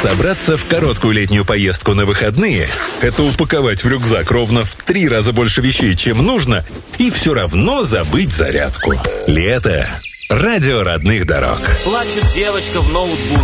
Собраться в короткую летнюю поездку на выходные – это упаковать в рюкзак ровно в 3 раза больше вещей, чем нужно, и все равно забыть зарядку. Лето. Радио родных дорог. Плачет девочка в ноутбук.